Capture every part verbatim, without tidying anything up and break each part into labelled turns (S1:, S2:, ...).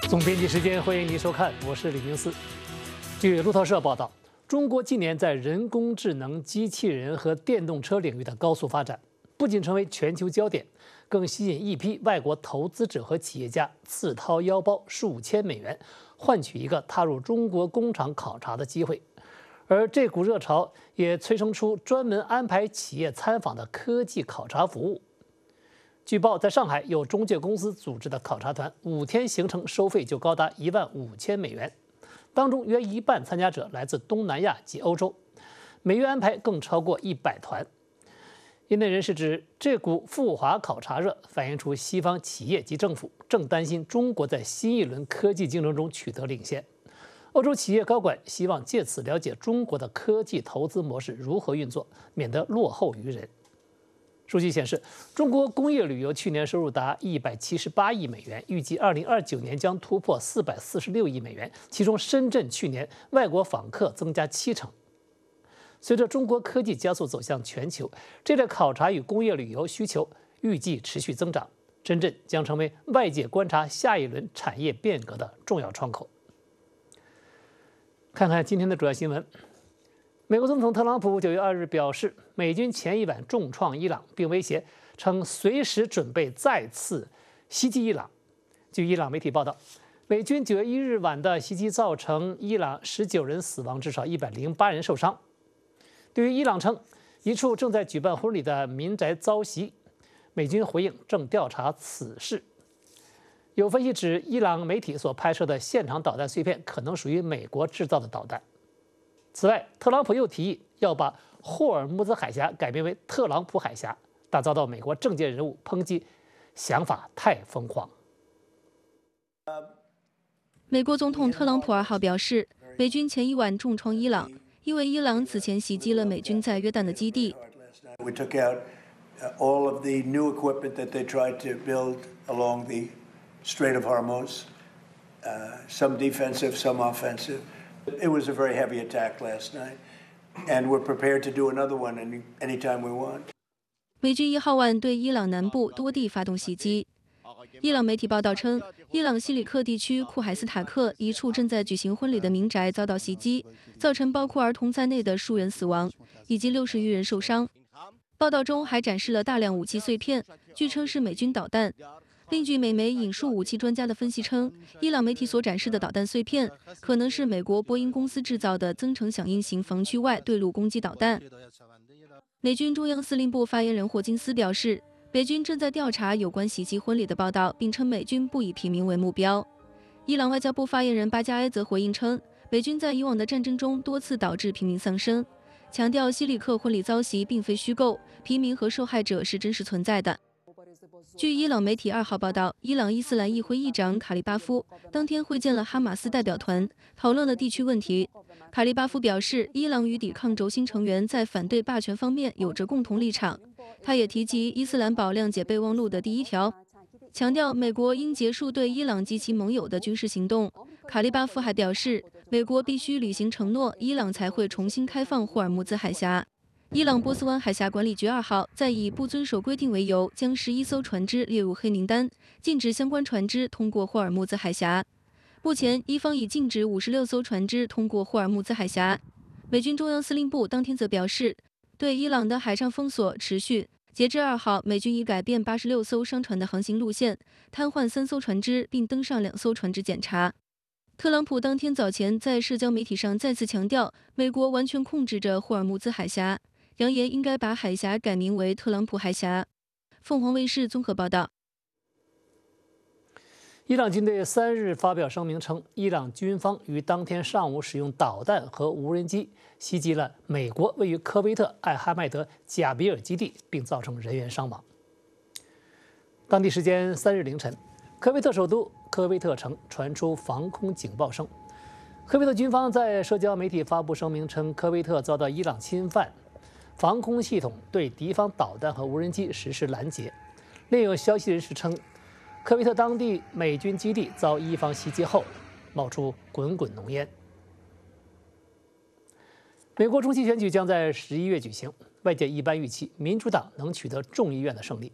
S1: 总编辑时间，欢迎您收看，我是李明思。据路透社报道，中国近年在人工智能、机器人和电动车领域的高速发展，不仅成为全球焦点，更吸引一批外国投资者和企业家自掏腰包数千美元，换取一个踏入中国工厂考察的机会。而这股热潮也催生出专门安排企业参访的科技考察服务。据报，在上海有中介公司组织的考察团，五天行程收费就高达一万五千美元，当中约一半参加者来自东南亚及欧洲，每月安排更超过一百团。业内人士指，这股赴华考察热反映出西方企业及政府正担心中国在新一轮科技竞争中取得领先。欧洲企业高管希望借此了解中国的科技投资模式如何运作，免得落后于人。数据显示，中国工业旅游去年收入达一百七十八亿美元，预计二零二九年将突破四百四十六亿美元。其中，深圳去年外国访客增加七成。随着中国科技加速走向全球，这类考察与工业旅游需求预计持续增长。深圳将成为外界观察下一轮产业变革的重要窗口。看看今天的主要新闻。美国总统特朗普九月二日表示，美军前一晚重创伊朗，并威胁称随时准备再次袭击伊朗。据伊朗媒体报道，美军九月一日晚的袭击造成伊朗十九人死亡，至少一百零八人受伤。对于伊朗称一处正在举办婚礼的民宅遭袭，美军回应正调查此事。有分析指，伊朗媒体所拍摄的现场导弹碎片可能属于美国制造的导弹。此外，特朗普又提议要把霍尔木兹海峡改名为特朗普海峡，但遭到美国政界人物抨击，想法太疯狂。
S2: 美国总统特朗普二号表示，美军前一晚重创伊朗，因为伊朗此前袭击了美军在约旦的基地。
S3: We took out all of the new equipment that they tried to build along the Strait of Hormuz, uh, some defensive, some offensive. It was a very heavy attack last night, and we're prepared to do another one any anytime we want.
S2: 美军一号晚对伊朗南部多地发动袭击。伊朗媒体报道称，伊朗西里克地区库海斯塔克一处正在举行婚礼的民宅遭到袭击，造成包括儿童在内的数人死亡，以及六十余人受伤。报道中还展示了大量武器碎片，据称是美军导弹。另据美媒引述武器专家的分析称，伊朗媒体所展示的导弹碎片可能是美国波音公司制造的增程响应型防区外对陆攻击导弹。美军中央司令部发言人霍金斯表示，北军正在调查有关袭击婚礼的报道，并称美军不以平民为目标。伊朗外交部发言人巴加埃则回应称，北军在以往的战争中多次导致平民丧生，强调西里克婚礼遭袭并非虚构，平民和受害者是真实存在的。据伊朗媒体二号报道，伊朗伊斯兰议会议长卡利巴夫当天会见了哈马斯代表团，讨论了地区问题。卡利巴夫表示，伊朗与抵抗轴心成员在反对霸权方面有着共同立场。他也提及伊斯兰堡谅解备忘录的第一条，强调美国应结束对伊朗及其盟友的军事行动。卡利巴夫还表示，美国必须履行承诺，伊朗才会重新开放霍尔木兹海峡。伊朗波斯湾海峡管理局二号在以不遵守规定为由，将十一艘船只列入黑名单，禁止相关船只通过霍尔木兹海峡。目前，伊方已禁止五十六艘船只通过霍尔木兹海峡。美军中央司令部当天则表示，对伊朗的海上封锁持续。截至二号，美军已改变八十六艘商船的航行路线，瘫痪三艘船只，并登上两艘船只检查。特朗普当天早前在社交媒体上再次强调，美国完全控制着霍尔木兹海峡。扬言应该把海峡改名为特朗普海峡。凤凰卫视综合报道。
S1: 伊朗军队三日发表声明称，伊朗军方于当天上午使用导弹和无人机袭击了美国位于科威特艾哈迈德贾比尔基地，并造成人员伤亡。当地时间三日凌晨，科威特首都科威特城传出防空警报声。科威特军方在社交媒体发布声明称，科威特遭到伊朗侵犯。防空系统对敌方导弹和无人机实施拦截。另有消息人士称，科威特当地美军基地遭伊方袭击后，冒出滚滚浓烟。美国中期选举将在十一月举行，外界一般预期民主党能取得众议院的胜利。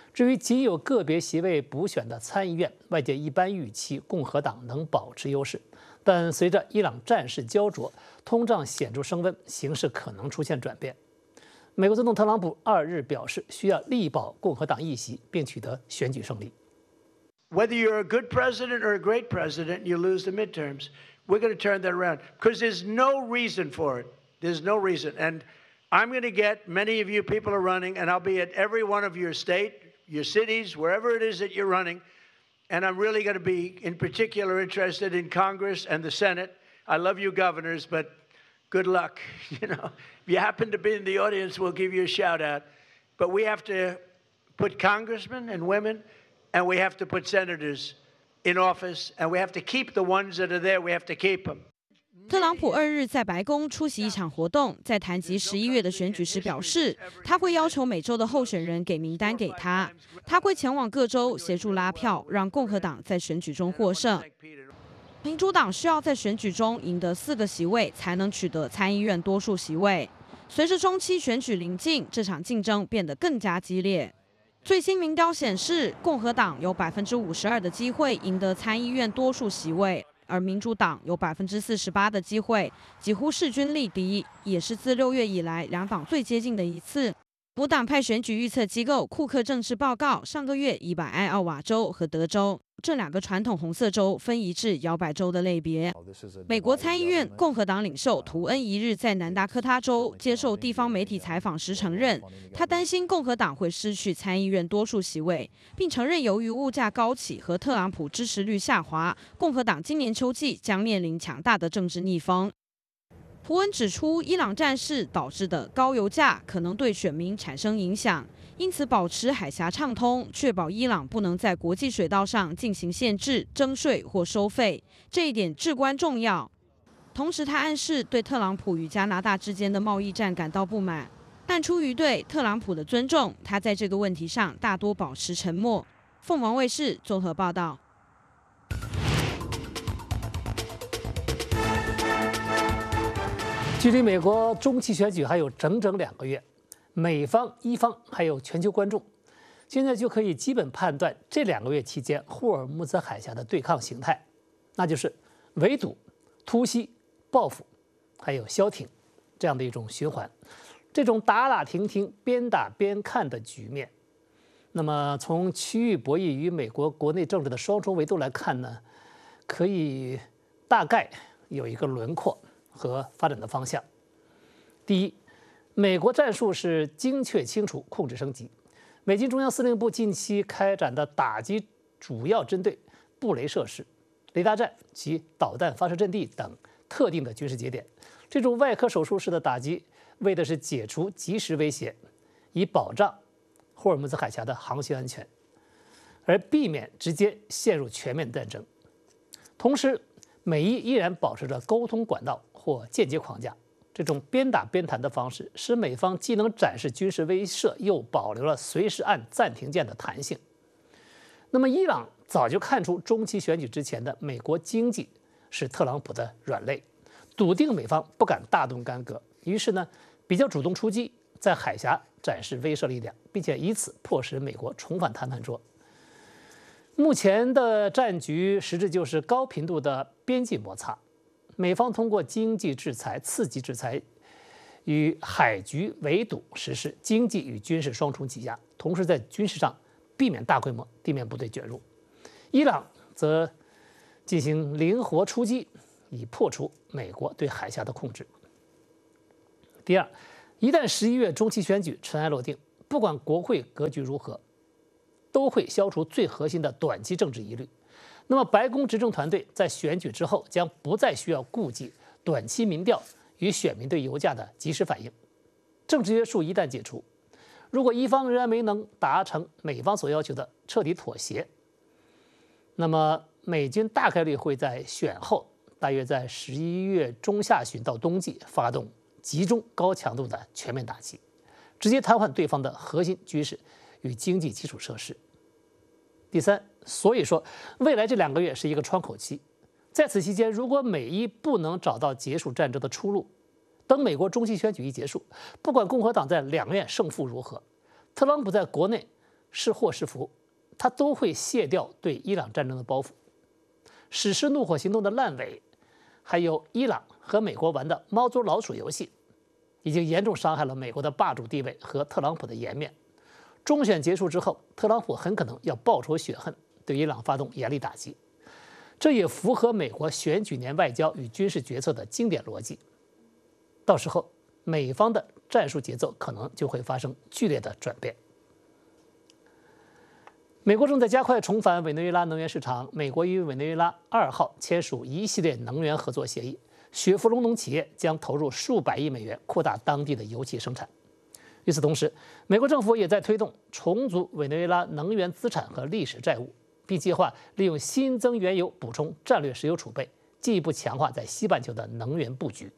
S1: 至于仅有个别席位补选的参议院，外界一般预期共和党能保持优势，但随着伊朗战事焦灼，通胀显著升温，形势可能出现转变。美国总统特朗普二日表示，需要力保共和党议席，并取得选举胜利。
S3: Whether you're a good president or a great president, you lose the midterms. We're going to turn that around because there's no reason for it. There's no reason. And I'm going to get many of you people are running, and I'll be at every one of your state, your cities, wherever it is that you're running. And I'm really going to be, in particular, interested in Congress and the Senate. I love you governors, but good luck. You know, if you happen to be in the audience, we'll give you a shout out. But we have to put congressmen and women, and we have to put senators in office, and we have to keep the ones that are there. We have to keep them.
S4: 特朗普二日在白宫出席一场活动，在谈及十一月的选举时表示，他会要求每州的候选人给名单给他，他会前往各州协助拉票，让共和党在选举中获胜。民主党需要在选举中赢得四个席位，才能取得参议院多数席位。随着中期选举临近，这场竞争变得更加激烈。最新民调显示，共和党有百分之五十二的机会赢得参议院多数席位。而民主党有百分之四十八的机会，几乎势均力敌，也是自六月以来两党最接近的一次。无党派选举预测机构库克政治报告上个月已把艾奥瓦州和德州这两个传统红色州分移至摇摆州的类别。美国参议院共和党领袖图恩一日在南达科他州接受地方媒体采访时承认，他担心共和党会失去参议院多数席位，并承认由于物价高企和特朗普支持率下滑，共和党今年秋季将面临强大的政治逆风。图恩指出，伊朗战事导致的高油价可能对选民产生影响，因此保持海峡畅通，确保伊朗不能在国际水道上进行限制、征税或收费，这一点至关重要。同时，他暗示对特朗普与加拿大之间的贸易战感到不满，但出于对特朗普的尊重，他在这个问题上大多保持沉默。凤凰卫视综合报道。
S1: 距离美国中期选举还有整整两个月，美方、伊方还有全球观众，现在就可以基本判断这两个月期间霍尔木兹海峡的对抗形态，那就是围堵、突袭、报复，还有消停这样的一种循环，这种打打停停、边打边看的局面。那么从区域博弈与美国国内政治的双重维度来看呢，可以大概有一个轮廓和发展的方向。第一，美国战术是精确清除、控制升级。美军中央司令部近期开展的打击主要针对布雷设施、雷达站及导弹发射阵地等特定的军事节点。这种外科手术式的打击，为的是解除即时威胁，以保障霍尔木兹海峡的航行安全，而避免直接陷入全面战争。同时，美伊依然保持着沟通管道或间接框架，这种边打边谈的方式，使美方既能展示军事威慑，又保留了随时按暂停键的弹性。那么，伊朗早就看出中期选举之前的美国经济是特朗普的软肋，笃定美方不敢大动干戈，于是呢，比较主动出击，在海峡展示威慑力量，并且以此迫使美国重返谈判桌。目前的战局实质就是高频度的边际摩擦，美方通过经济制裁、刺激制裁与海局围堵实施经济与军事双重挤压，同时在军事上避免大规模地面部队卷入。伊朗则进行灵活出击，以破除美国对海峡的控制。第二，一旦十一月中期选举尘埃落定，不管国会格局如何，都会消除最核心的短期政治疑虑。那么，白宫执政团队在选举之后将不再需要顾忌短期民调与选民对油价的及时反应。政治约束一旦解除，如果一方仍然没能达成美方所要求的彻底妥协，那么美军大概率会在选后，大约在十一月中下旬到冬季发动集中高强度的全面打击，直接瘫痪对方的核心军事与经济基础设施。第三，所以说未来这两个月是一个窗口期，在此期间，如果美伊不能找到结束战争的出路，等美国中期选举一结束，不管共和党在两院胜负如何，特朗普在国内是祸是福，他都会卸掉对伊朗战争的包袱。实施怒火行动的烂尾，还有伊朗和美国玩的猫捉老鼠游戏，已经严重伤害了美国的霸主地位和特朗普的颜面。中选结束之后，特朗普很可能要报仇雪恨，对伊朗发动严厉打击。这也符合美国选举年外交与军事决策的经典逻辑。到时候，美方的战术节奏可能就会发生剧烈的转变。美国正在加快重返委内瑞拉能源市场。美国与委内瑞拉二号签署一系列能源合作协议，雪佛龙农企业将投入数百亿美元扩大当地的油气生产。与此同时，美国政府也在推动重组委内瑞拉能源资产和历史债务，并计划利用新增原油补充战略石油储备，进一步强化在西半球的能源布局。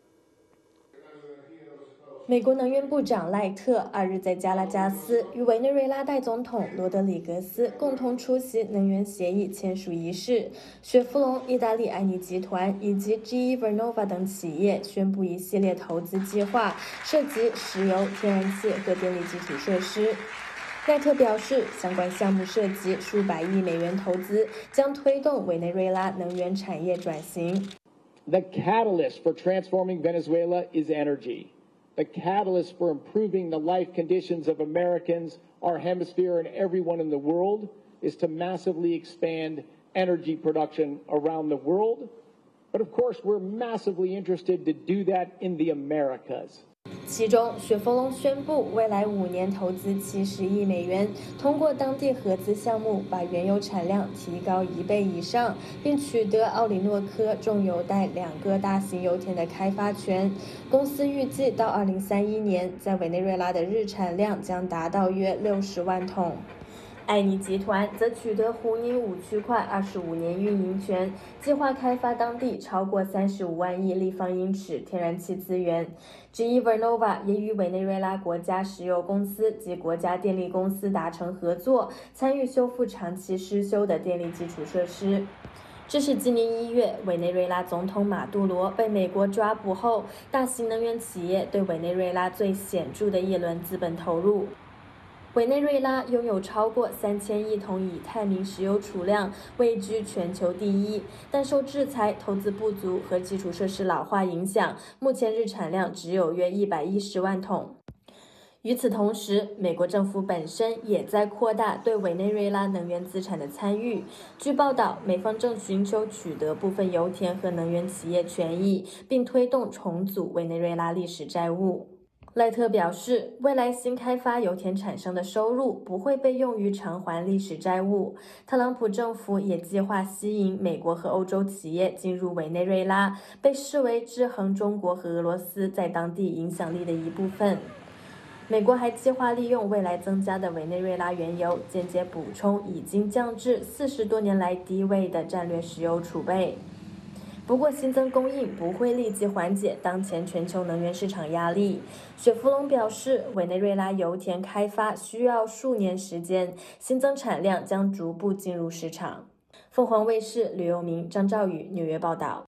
S5: 美国能源部长赖特二日在加拉加斯与委内瑞拉代总统罗德里格斯共同出席能源协议签署仪式。雪佛龙、意大利埃尼集团以及 G E Vernova 等企业宣布一系列投资计划，涉及石油、天然气和电力基础设施。赖特表示，相关项目涉及数百亿美元投资，将推动委内瑞拉能源产业转型。
S6: The catalyst for transforming Venezuela is energy.The catalyst for improving the life conditions of Americans, our hemisphere, and everyone in the world is to massively expand energy production around the world. But of course, we're massively interested to do that in the Americas.
S5: 其中，雪佛龙宣布未来五年投资七十亿美元，通过当地合资项目把原油产量提高一倍以上，并取得奥里诺科重油带两个大型油田的开发权。公司预计到二零三一年，在委内瑞拉的日产量将达到约六十万桶。埃尼集团则取得胡尼五区块二十五年运营权，计划开发当地超过三十五万亿立方英尺天然气资源。G E Vernova 也与委内瑞拉国家石油公司及国家电力公司达成合作，参与修复长期失修的电力基础设施。这是今年一月委内瑞拉总统马杜罗被美国抓捕后，大型能源企业对委内瑞拉最显著的一轮资本投入。委内瑞拉拥有超过三千亿桶以太明石油储量，位居全球第一，但受制裁、投资不足和基础设施老化影响，目前日产量只有约一百一十万桶。与此同时，美国政府本身也在扩大对委内瑞拉能源资产的参与。据报道，美方正寻求取得部分油田和能源企业权益，并推动重组委内瑞拉历史债务。赖特表示，未来新开发油田产生的收入不会被用于偿还历史债务。特朗普政府也计划吸引美国和欧洲企业进入委内瑞拉，被视为制衡中国和俄罗斯在当地影响力的一部分。美国还计划利用未来增加的委内瑞拉原油，间接补充已经降至四十多年来低位的战略石油储备。不过，新增供应不会立即缓解当前全球能源市场压力。雪佛龙表示，委内瑞拉油田开发需要数年时间，新增产量将逐步进入市场。凤凰卫视吕佑明、张兆宇纽约报道。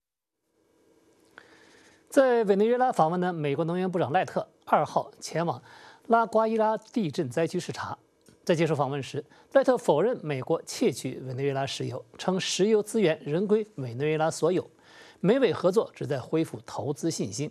S1: 在委内瑞拉访问的美国能源部长赖特二号前往拉瓜伊拉地震灾区视察。在接受访问时，赖特否认美国窃取委内瑞拉石油，称石油资源仍归委内瑞拉所有。美委合作旨在恢复投资信心。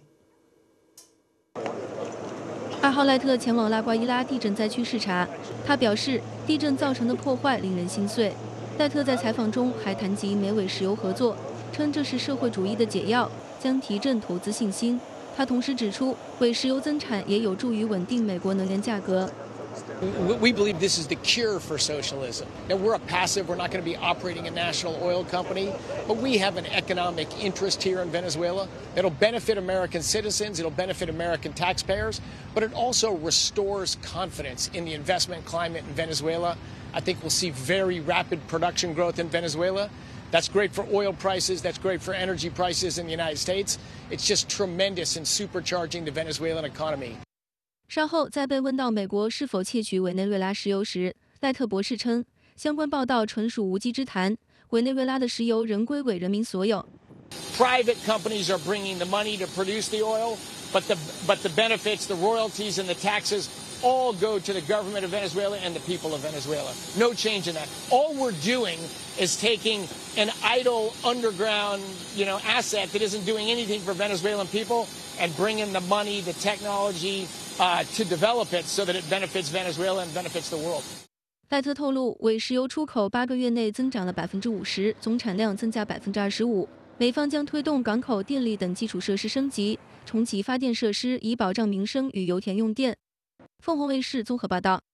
S2: 二号赖特前往拉瓜伊拉地震灾区视察，他表示，地震造成的破坏令人心碎。赖特在采访中还谈及美委石油合作，称这是社会主义的解药，将提振投资信心。他同时指出，委石油增产也有助于稳定美国能源价格。
S7: We believe this is the cure for socialism. Now, we're a passive, we're not going to be operating a national oil company, but we have an economic interest here in Venezuela that'll benefit American citizens, it'll benefit American taxpayers, but it also restores confidence in the investment climate in Venezuela. I think we'll see very rapid production growth in Venezuela. That's great for oil prices, that's great for energy prices in the United States. It's just tremendous in supercharging the Venezuelan economy.
S2: 稍后，在被问到美国是否窃取委内瑞拉石油时，赖特博士称，相关报道纯属无稽之谈，委内瑞拉的石油仍归委人民所有。
S7: Private companies are bringing the money to produce the oil, but the but the benefits, the royalties, and the taxes all go to the government of Venezuela and the people of Venezuela. No change in that. All we're doing is taking an idle underground, you know, asset that isn't doing anything for Venezuelan people and bringing the money, the technology uh, to develop it so that it benefits Venezuela and benefits the world.
S2: 赖特透露，为石油出口八个月内增长了百分之五十，总产量增加百分之二十五。美方将推动港口、电力等基础设施升级，重启发电设施，以保障民生与油田用电。凤凰卫视综合报道。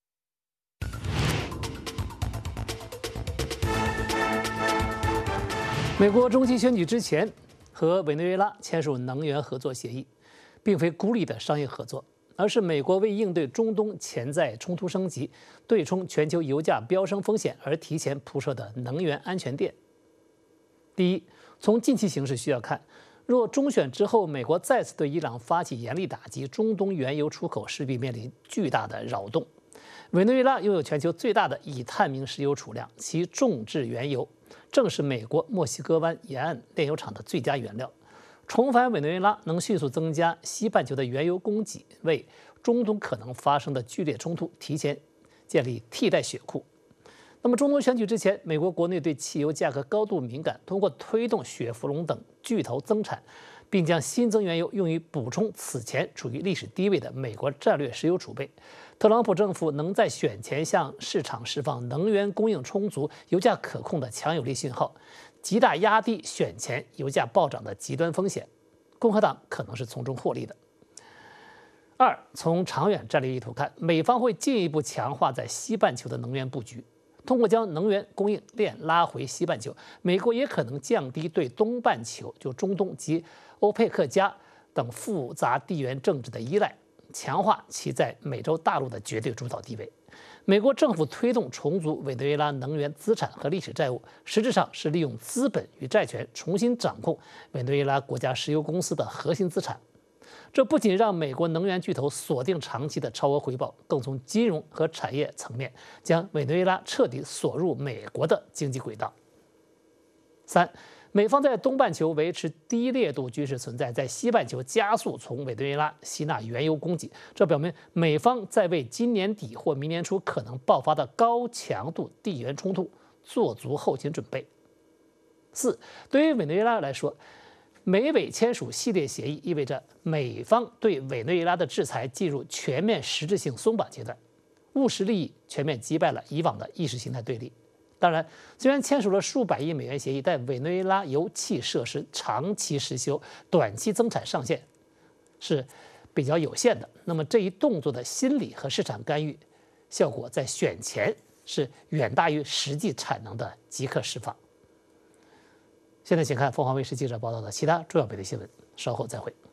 S1: 美国中期选举之前和委内瑞拉签署能源合作协议，并非孤立的商业合作，而是美国为应对中东潜在冲突升级、对冲全球油价飙升风险而提前铺设的能源安全垫。第一，从近期形势需要看，若中选之后美国再次对伊朗发起严厉打击，中东原油出口势必面临巨大的扰动。委内瑞拉拥有全球最大的已探明石油储量，其重质原油正是美国墨西哥湾沿岸炼油厂的最佳原料。重返委内瑞拉能迅速增加西半球的原油供给，为中东可能发生的剧烈冲突提前建立替代血库。那么，中东选举之前，美国国内对汽油价格高度敏感，通过推动雪佛龙等巨头增产，并将新增原油用于补充此前处于历史低位的美国战略石油储备。特朗普政府能在选前向市场释放能源供应充足、油价可控的强有力信号，极大压低选前油价暴涨的极端风险。共和党可能是从中获利的。二，从长远战略意图看，美方会进一步强化在西半球的能源布局。通过将能源供应链拉回西半球，美国也可能降低对东半球就中东及欧佩克加等复杂地缘政治的依赖，强化其在美洲大陆的绝对主导地位。美国政府推动重组委内瑞拉能源资产和历史债务，实质上是利用资本与债权重新掌控委内瑞拉国家石油公司的核心资产。这不仅让美国能源巨头锁定长期的超额回报，更从金融和产业层面将委内瑞拉彻底锁入美国的经济轨道。三，美方在东半球维持低烈度军事存在，在西半球加速从委内瑞拉吸纳原油供给，这表明美方在为今年底或明年初可能爆发的高强度地缘冲突做足后勤准备。四，对于委内瑞拉来说，美委签署系列协议意味着美方对委内瑞拉的制裁进入全面实质性松绑阶段，务实利益全面击败了以往的意识形态对立。当然，虽然签署了数百亿美元协议，但委内瑞拉油气设施长期失修，短期增产上限是比较有限的。那么这一动作的心理和市场干预效果，在选前是远大于实际产能的即刻释放。现在请看凤凰卫视记者报道的其他重要本地新闻，稍后再会。